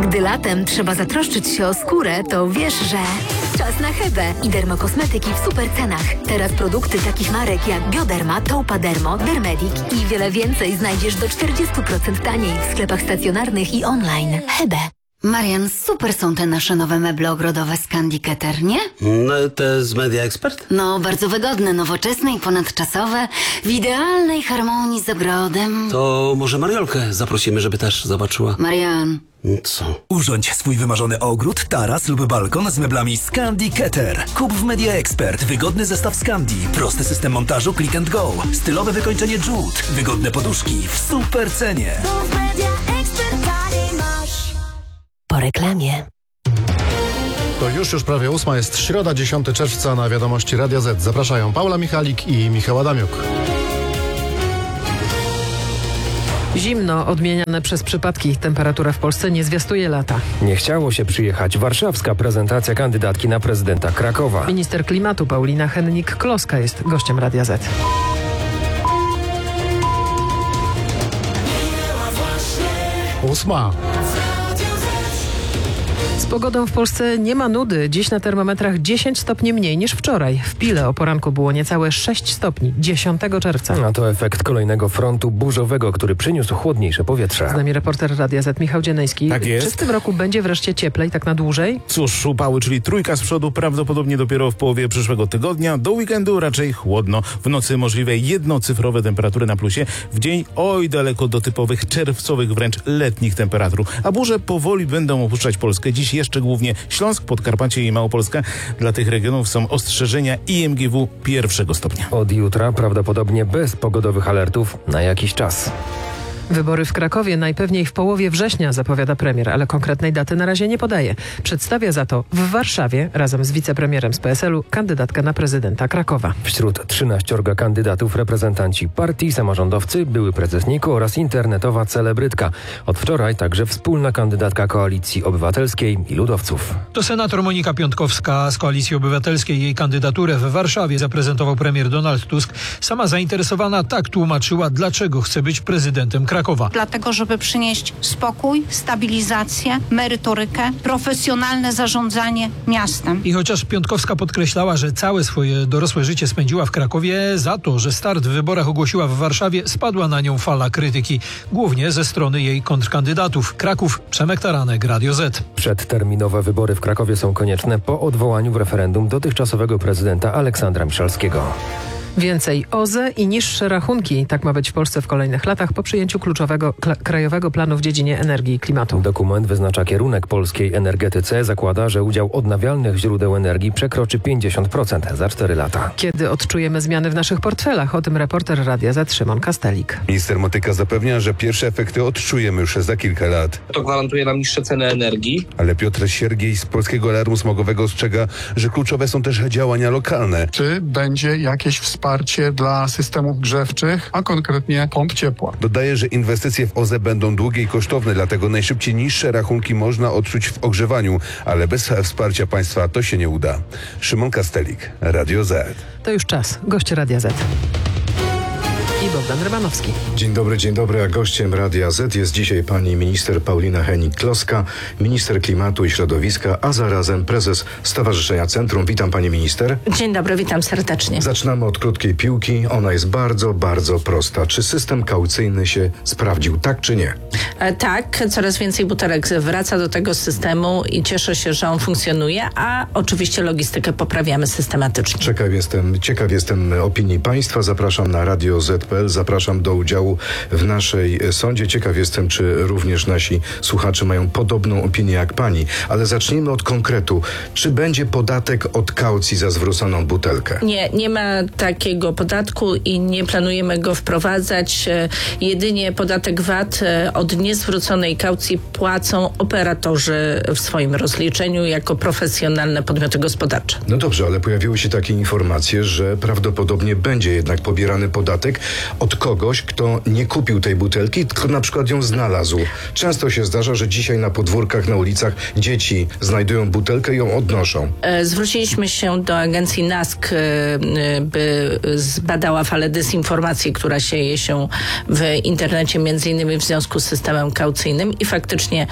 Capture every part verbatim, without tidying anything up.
Gdy latem trzeba zatroszczyć się o skórę, to wiesz, że... Czas na Hebę i dermokosmetyki w super cenach. Teraz produkty takich marek jak Bioderma, Taupadermo, Dermedic i wiele więcej znajdziesz do czterdzieści procent taniej w sklepach stacjonarnych i online. Hebe. Marian, super są te nasze nowe meble ogrodowe z Candy Keter, nie? No, te z Media Expert? No, bardzo wygodne, nowoczesne i ponadczasowe, w idealnej harmonii z ogrodem. To może Mariolkę zaprosimy, żeby też zobaczyła. Marian. Co? Urządź swój wymarzony ogród, taras lub balkon z meblami z Candy Keter. Kup w Media Expert wygodny zestaw z Candy, prosty system montażu click and go, stylowe wykończenie jute, wygodne poduszki w super cenie. Po reklamie. To już już prawie ósma, jest środa, dziesiątego czerwca, na Wiadomości Radia Z. Zapraszają Paula Michalik i Michał Adamiuk. Zimno, odmieniane przez przypadki. Temperatura w Polsce nie zwiastuje lata. Nie chciało się przyjechać. Warszawska prezentacja kandydatki na prezydenta Krakowa. Minister klimatu Paulina Hennig-Kloska jest gościem Radia Z. Ósma. Z pogodą w Polsce nie ma nudy. Dziś na termometrach dziesięć stopni mniej niż wczoraj. W Pile o poranku było niecałe sześć stopni, dziesiątego czerwca. A to efekt kolejnego frontu burzowego, który przyniósł chłodniejsze powietrze. Z nami reporter Radia Z Michał Dzienejski. Tak jest. Czy w tym roku będzie wreszcie cieplej, tak na dłużej? Cóż, upały, czyli trójka z przodu, prawdopodobnie dopiero w połowie przyszłego tygodnia. Do weekendu raczej chłodno. W nocy możliwe jednocyfrowe temperatury na plusie. W dzień oj daleko do typowych czerwcowych, wręcz letnich temperatur. A burze powoli będą opuszczać Polskę. Dziś jeszcze głównie Śląsk, Podkarpacie i Małopolska. Dla tych regionów są ostrzeżenia I M G W pierwszego stopnia. Od jutra prawdopodobnie bez pogodowych alertów na jakiś czas. Wybory w Krakowie najpewniej w połowie września, zapowiada premier, ale konkretnej daty na razie nie podaje. Przedstawia za to w Warszawie razem z wicepremierem z P S L u kandydatkę na prezydenta Krakowa. Wśród trzynaściorga kandydatów reprezentanci partii, samorządowcy, były prezes N I K u oraz internetowa celebrytka. Od wczoraj także wspólna kandydatka Koalicji Obywatelskiej i Ludowców. To senator Monika Piątkowska z Koalicji Obywatelskiej. Jej kandydaturę w Warszawie zaprezentował premier Donald Tusk. Sama zainteresowana tak tłumaczyła, dlaczego chce być prezydentem Krakowa. Dlatego, żeby przynieść spokój, stabilizację, merytorykę, profesjonalne zarządzanie miastem. I chociaż Piątkowska podkreślała, że całe swoje dorosłe życie spędziła w Krakowie, za to, że start w wyborach ogłosiła w Warszawie, spadła na nią fala krytyki, głównie ze strony jej kontrkandydatów. Kraków, Przemek Taranek, Radio Z. Przedterminowe wybory w Krakowie są konieczne po odwołaniu w referendum dotychczasowego prezydenta Aleksandra Miszalskiego. Więcej O Z E i niższe rachunki. Tak ma być w Polsce w kolejnych latach po przyjęciu kluczowego kla- krajowego planu w dziedzinie energii i klimatu. Dokument wyznacza kierunek polskiej energetyce. Zakłada, że udział odnawialnych źródeł energii przekroczy pięćdziesiąt procent za cztery lata. Kiedy odczujemy zmiany w naszych portfelach? O tym reporter Radia Z Szymon Kastelik. Minister Motyka zapewnia, że pierwsze efekty odczujemy już za kilka lat. To gwarantuje nam niższe ceny energii. Ale Piotr Siergiej z Polskiego Alarmu Smogowego ostrzega, że kluczowe są też działania lokalne. Czy będzie jakieś wsparcie dla systemów grzewczych, a konkretnie pomp ciepła. Dodaje, że inwestycje w O Z E będą długie i kosztowne, dlatego najszybciej niższe rachunki można odczuć w ogrzewaniu, ale bez wsparcia państwa to się nie uda. Szymon Kastelik, Radio Z. To już czas. Goście Radia Z. I Bogdan Rymanowski. Dzień dobry, dzień dobry. A gościem Radia Z jest dzisiaj pani minister Paulina Hennig-Kloska, minister klimatu i środowiska, a zarazem prezes Stowarzyszenia Centrum. Witam pani minister. Dzień dobry, witam serdecznie. Zaczynamy od krótkiej piłki. Ona jest bardzo, bardzo prosta. Czy system kaucyjny się sprawdził, tak czy nie? E, tak, coraz więcej butelek wraca do tego systemu i cieszę się, że on funkcjonuje, a oczywiście logistykę poprawiamy systematycznie. Ciekaw jestem, ciekaw jestem opinii państwa. Zapraszam na Radio Z kropka p l. Zapraszam do udziału w naszej sądzie. Ciekaw jestem, czy również nasi słuchacze mają podobną opinię jak pani. Ale zacznijmy od konkretu. Czy będzie podatek od kaucji za zwróconą butelkę? Nie, nie ma takiego podatku i nie planujemy go wprowadzać. Jedynie podatek V A T od niezwróconej kaucji płacą operatorzy w swoim rozliczeniu jako profesjonalne podmioty gospodarcze. No dobrze, ale pojawiły się takie informacje, że prawdopodobnie będzie jednak pobierany podatek od kogoś, kto nie kupił tej butelki, tylko na przykład ją znalazł. Często się zdarza, że dzisiaj na podwórkach, na ulicach dzieci znajdują butelkę i ją odnoszą. Zwróciliśmy się do agencji N A S K, by zbadała falę dezinformacji, która sieje się w internecie, między innymi w związku z systemem kaucyjnym i faktycznie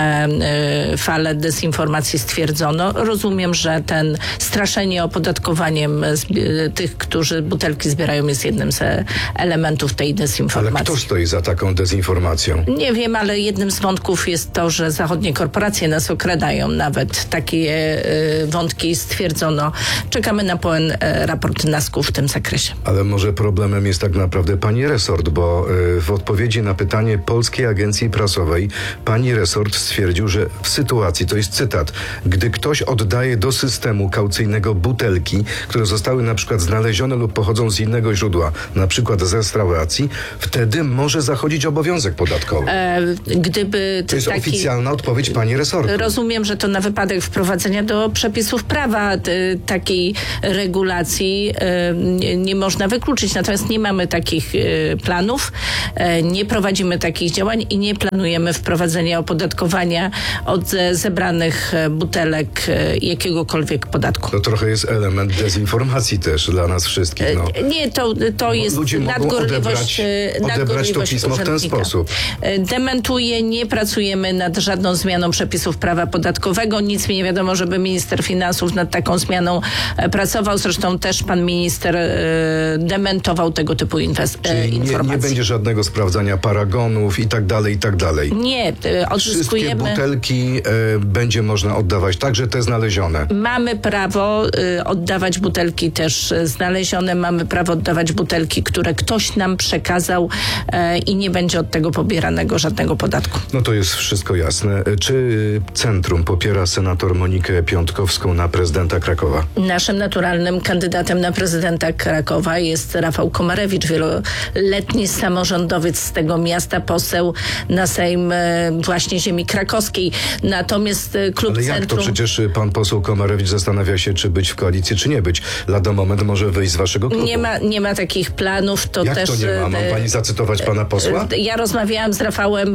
e, falę dezinformacji stwierdzono. Rozumiem, że ten straszenie opodatkowaniem tych, którzy butelki zbierają, jest jednym z elementów tej dezinformacji. Ale kto stoi za taką dezinformacją? Nie wiem, ale jednym z wątków jest to, że zachodnie korporacje nas okradają. Nawet takie y, wątki stwierdzono. Czekamy na pełen y, raport N A S K-u w tym zakresie. Ale może problemem jest tak naprawdę pani resort, bo y, w odpowiedzi na pytanie Polskiej Agencji Prasowej pani resort stwierdził, że w sytuacji, to jest cytat, gdy ktoś oddaje do systemu kaucyjnego butelki, które zostały na przykład znalezione lub pochodzą z innego źródła, na przykład z restauracji, wtedy może zachodzić obowiązek podatkowy. E, gdyby to jest taki... oficjalna odpowiedź pani resortu. Rozumiem, że to na wypadek wprowadzenia do przepisów prawa t, takiej regulacji e, nie, nie można wykluczyć. Natomiast nie mamy takich e, planów, e, nie prowadzimy takich działań i nie planujemy wprowadzenia opodatkowania od e, zebranych e, butelek e, jakiegokolwiek podatku. To trochę jest element dezinformacji też dla nas wszystkich. No. E, nie, to, to jest ludzie nadgorliwość, odebrać, odebrać to pismo w ten sposób. Dementuję, nie pracujemy nad żadną zmianą przepisów prawa podatkowego. Nic mi nie wiadomo, żeby minister finansów nad taką zmianą pracował. Zresztą też pan minister e, dementował tego typu inwest- Czyli informacji. Nie, nie będzie żadnego sprawdzania paragonów i tak dalej, i tak dalej. Nie, e, odzyskujemy... Wszystkie butelki e, będzie można oddawać, także te znalezione. Mamy prawo e, oddawać butelki też znalezione. Mamy prawo oddawać butelki, które ktoś nam przekazał e, i nie będzie od tego pobieranego żadnego podatku. No to jest wszystko jasne. Czy Centrum popiera senator Monikę Piątkowską na prezydenta Krakowa? Naszym naturalnym kandydatem na prezydenta Krakowa jest Rafał Komarewicz, wieloletni samorządowiec z tego miasta, poseł na Sejm właśnie ziemi krakowskiej. Natomiast klub Ale jak Centrum... to? Przecież pan poseł Komarewicz zastanawia się, czy być w koalicji, czy nie być. Lada moment może wyjść z waszego klubu. Nie ma, nie ma takich planów. To jak też, to nie ma? Mam pani zacytować pana posła? Ja rozmawiałam z Rafałem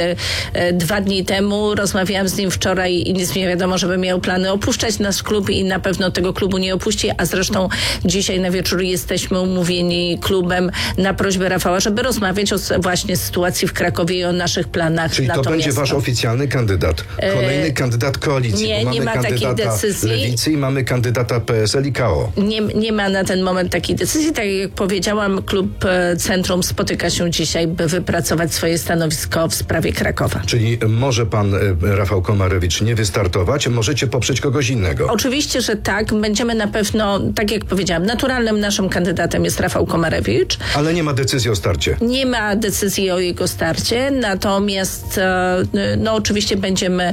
dwa dni temu, rozmawiałam z nim wczoraj i nic mi nie wiadomo, żeby miał plany opuszczać nasz klub i na pewno tego klubu nie opuści, a zresztą dzisiaj na wieczór jesteśmy umówieni klubem na prośbę Rafała, żeby rozmawiać o właśnie sytuacji w Krakowie i o naszych planach. Czyli na to, to będzie miasto. wasz oficjalny kandydat. Kolejny e... kandydat koalicji. Nie, bo nie mamy ma takiej decyzji. Lewicy i mamy kandydata P S L i K O. Nie, nie ma na ten moment takiej decyzji. Tak jak powiedziałam, klub Centrum spotyka się dzisiaj, by wypracować swoje stanowisko w sprawie Krakowa. Czyli może pan Rafał Komarewicz nie wystartować, możecie poprzeć kogoś innego. Oczywiście, że tak. Będziemy na pewno, tak jak powiedziałam, naturalnym naszym kandydatem jest Rafał Komarewicz. Ale nie ma decyzji o starcie. Nie ma decyzji o jego starcie, natomiast no oczywiście będziemy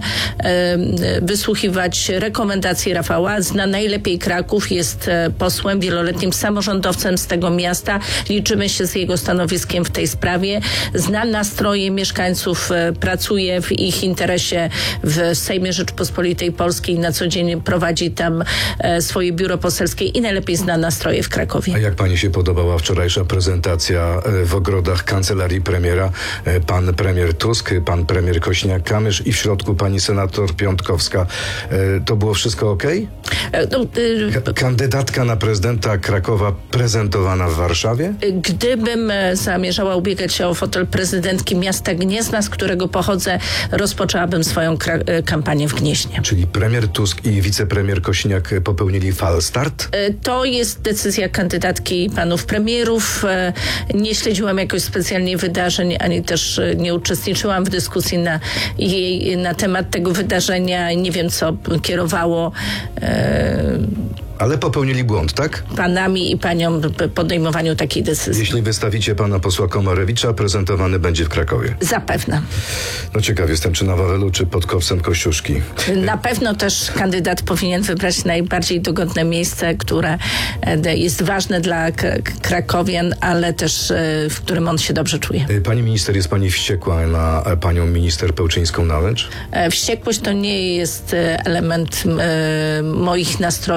wysłuchiwać rekomendacji Rafała. Zna najlepiej Kraków, jest posłem, wieloletnim samorządowcem z tego miasta. Liczymy się z jego stanowiskiem w tej sprawie. Zna nastroje mieszkańców, pracuje w ich interesie w Sejmie Rzeczypospolitej Polskiej. Na co dzień prowadzi tam swoje biuro poselskie i najlepiej zna nastroje w Krakowie. A jak pani się podobała wczorajsza prezentacja w ogrodach kancelarii premiera? Pan premier Tusk, pan premier Kośniak-Kamysz i w środku pani senator Piątkowska. To było wszystko okej? No, y- Kandydatka na prezydenta Krakowa prezentowana w Warszawie? Gdybym zamierzała ubiegać się o fotel prezydentki miasta Gniezna, z którego pochodzę, rozpoczęłabym swoją kra- kampanię w Gnieźnie. Czyli premier Tusk i wicepremier Kośniak popełnili falstart? To jest decyzja kandydatki panów premierów. Nie śledziłam jakoś specjalnie wydarzeń, ani też nie uczestniczyłam w dyskusji na, jej, na temat tego wydarzenia. Nie wiem, co kierowało e, Ale popełnili błąd, tak? panami i paniom podejmowaniu takiej decyzji. Jeśli wystawicie pana posła Komarewicza, prezentowany będzie w Krakowie. Zapewne. No ciekaw jestem, czy na Wawelu, czy pod Kowcem Kościuszki. Na pewno też kandydat powinien wybrać najbardziej dogodne miejsce, które jest ważne dla krakowian, ale też w którym on się dobrze czuje. Pani minister, jest pani wściekła na panią minister Pełczyńską-Nałęcz? Wściekłość to nie jest element moich nastrojów profesjonalnych.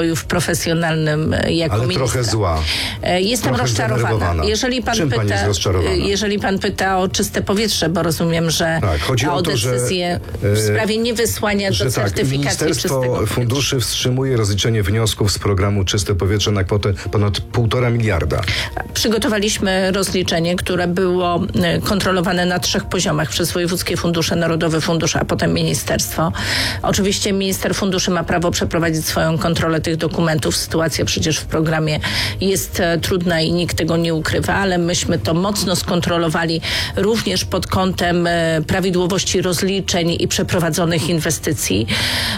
profesjonalnym jako Ale ministra. trochę zła. Jestem trochę rozczarowana. Jeżeli pan, Czym pyta, pani jest rozczarowana? jeżeli pan pyta o czyste powietrze, bo rozumiem, że tak, chodzi o, o to, decyzję że, w sprawie niewysłania że do tak, certyfikacji Ministerstwo czystego Funduszy wstrzymuje rozliczenie wniosków z programu Czyste Powietrze na kwotę ponad półtora miliarda. Przygotowaliśmy rozliczenie, które było kontrolowane na trzech poziomach przez wojewódzkie fundusze, Narodowy Fundusz, a potem ministerstwo. Oczywiście minister funduszy ma prawo przeprowadzić swoją kontrolę tych dokumentów. Sytuacja przecież w programie jest trudna i nikt tego nie ukrywa, ale myśmy to mocno skontrolowali również pod kątem prawidłowości rozliczeń i przeprowadzonych inwestycji.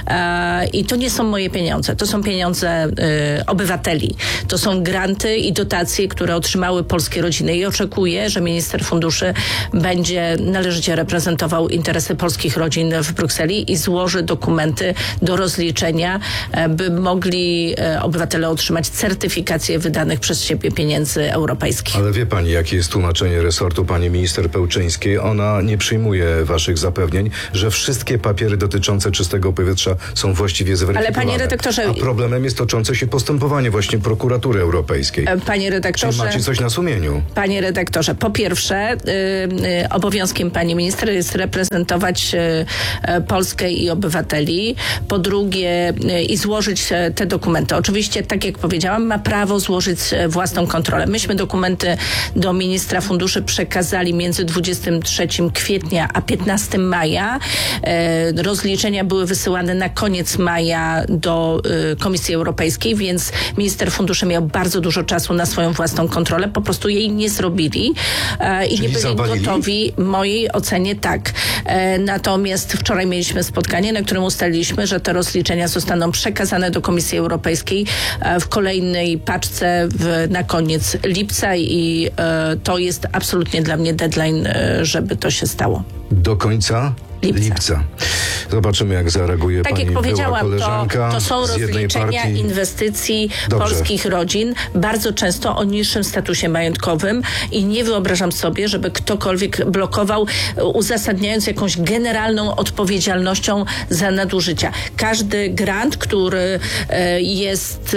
I to nie są moje pieniądze, to są pieniądze obywateli. To są granty i dotacje, które otrzymały polskie rodziny i oczekuję, że minister funduszy będzie należycie reprezentował interesy polskich rodzin w Brukseli i złoży dokumenty do rozliczenia, by mogli obywatele otrzymać certyfikację wydanych przez siebie pieniędzy europejskich. Ale wie pani, jakie jest tłumaczenie resortu pani minister Pełczyńskiej? Ona nie przyjmuje waszych zapewnień, że wszystkie papiery dotyczące czystego powietrza są właściwie zweryfikowane. Ale panie redaktorze... A problemem jest toczące się postępowanie właśnie prokuratury europejskiej. Panie redaktorze... Czy macie coś na sumieniu? Panie redaktorze, po pierwsze y, y, obowiązkiem pani minister jest reprezentować y, y, Polskę i obywateli. Po drugie y, i złożyć y, te dokumenty. Oczywiście, tak jak powiedziałam, ma prawo złożyć y, własną kontrolę. Myśmy dokumenty do ministra funduszy przekazali między dwudziestego trzeciego kwietnia a piętnastego maja. Y, rozliczenia były wysyłane na koniec maja do y, Komisji Europejskiej, więc minister funduszy miał bardzo dużo czasu na swoją własną kontrolę. Po prostu jej nie zrobili e, i nie byli zawalili? gotowi. W mojej ocenie tak. E, natomiast wczoraj mieliśmy spotkanie, na którym ustaliliśmy, że te rozliczenia zostaną przekazane do Komisji Europejskiej e, w kolejnej paczce w, na koniec lipca i e, to jest absolutnie dla mnie deadline, e, żeby to się stało. Do końca lipca. lipca. Zobaczymy, jak zareaguje tak pani jak powiedziałam, koleżanka to, to są z jednej rozliczenia partii. inwestycji Dobrze. polskich rodzin, bardzo często o niższym statusie majątkowym i nie wyobrażam sobie, żeby ktokolwiek blokował, uzasadniając jakąś generalną odpowiedzialnością za nadużycia. Każdy grant, który jest,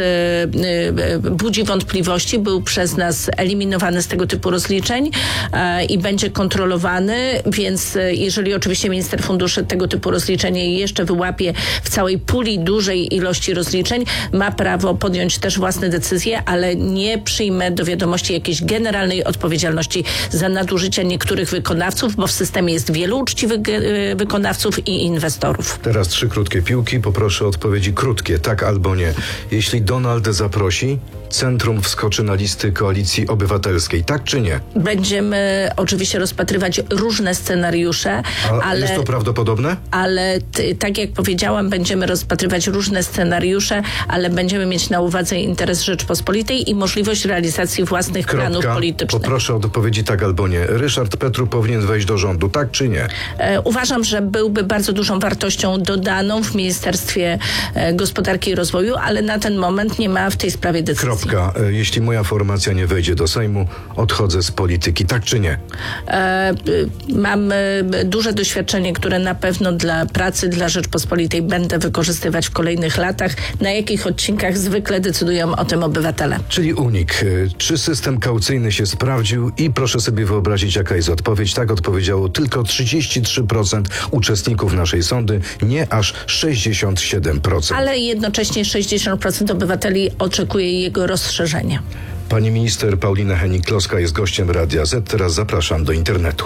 budzi wątpliwości, był przez nas eliminowany z tego typu rozliczeń i będzie kontrolowany, więc jeżeli oczywiście minister funduszy tego typu rozliczenie jeszcze wyłapie w całej puli dużej ilości rozliczeń, ma prawo podjąć też własne decyzje, ale nie przyjmę do wiadomości jakiejś generalnej odpowiedzialności za nadużycia niektórych wykonawców, bo w systemie jest wielu uczciwych wykonawców i inwestorów. Teraz trzy krótkie piłki. Poproszę o odpowiedzi krótkie, tak albo nie. Jeśli Donald zaprosi, Centrum wskoczy na listy Koalicji Obywatelskiej, tak czy nie? Będziemy oczywiście rozpatrywać różne scenariusze, A ale... jest to prawdopodobne? Ale t- tak jak powiedziałam, będziemy rozpatrywać różne scenariusze, ale będziemy mieć na uwadze interes Rzeczpospolitej i możliwość realizacji własnych Kropka. planów politycznych. Poproszę o odpowiedzi tak albo nie. Ryszard Petru powinien wejść do rządu, tak czy nie? E, uważam, że byłby bardzo dużą wartością dodaną w Ministerstwie e, Gospodarki i Rozwoju, ale na ten moment nie ma w tej sprawie decyzji. Kropka. Jeśli moja formacja nie wejdzie do Sejmu, odchodzę z polityki, tak czy nie? E, mam e, duże doświadczenie, które na pewno dla pracy, dla Rzeczpospolitej będę wykorzystywać w kolejnych latach. Na jakich odcinkach zwykle decydują o tym obywatele. Czyli unik. Czy system kaucyjny się sprawdził? I proszę sobie wyobrazić, jaka jest odpowiedź. Tak odpowiedziało tylko trzydzieści trzy procent uczestników naszej sądy, nie aż sześćdziesiąt siedem procent. Ale jednocześnie sześćdziesiąt procent obywateli oczekuje jego rozszerzenia. Pani minister Paulina Hennig-Kloska jest gościem Radia Z. Teraz zapraszam do internetu.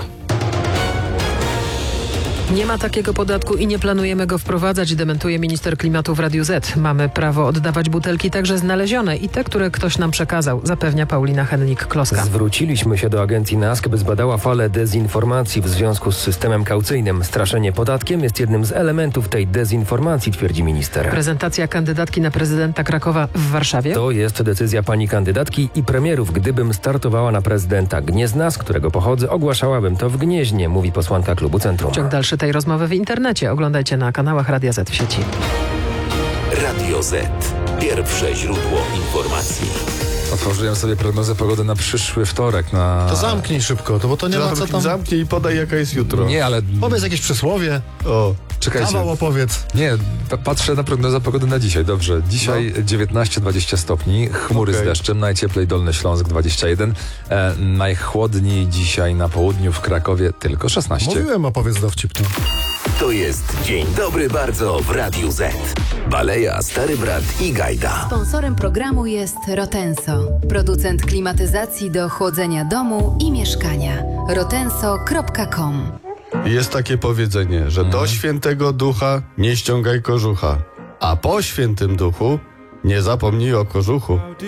Nie ma takiego podatku i nie planujemy go wprowadzać, dementuje minister klimatu w Radiu Z. Mamy prawo oddawać butelki także znalezione i te, które ktoś nam przekazał, zapewnia Paulina Hennig-Kloska. Zwróciliśmy się do agencji NASK, by zbadała falę dezinformacji w związku z systemem kaucyjnym. Straszenie podatkiem jest jednym z elementów tej dezinformacji, twierdzi minister. Prezentacja kandydatki na prezydenta Krakowa w Warszawie? To jest decyzja pani kandydatki i premierów. Gdybym startowała na prezydenta Gniezna, z którego pochodzę, ogłaszałabym to w Gnieźnie, mówi posłanka klubu Centrum. Ciąg dalszy tej rozmowy w internecie. Oglądajcie na kanałach Radia Z w sieci. Radio Z. Pierwsze źródło informacji. Otworzyłem sobie prognozę pogody na przyszły wtorek. Na... To zamknij szybko, to bo to nie ma co tam... Zamknij i podaj, jaka jest jutro. Nie, ale... Powiedz jakieś przysłowie. O, czekajcie. Kawał opowiedz. Nie, pa- patrzę na prognozę pogody na dzisiaj. Dobrze, dzisiaj no. dziewiętnaście dwadzieścia stopni, chmury okay. z deszczem, najcieplej Dolny Śląsk dwadzieścia jeden, e, najchłodniej dzisiaj na południu w Krakowie tylko szesnaście. Mówiłem, opowiedz dowcip. To. To jest Dzień Dobry Bardzo w Radiu Z. Baleja, Stary Brat i Gajda. Sponsorem programu jest Rotenso, producent klimatyzacji do chłodzenia domu i mieszkania. rotenso kropka com. Jest takie powiedzenie, że do świętego ducha nie ściągaj kożucha, a po świętym duchu nie zapomnij o kożuchu.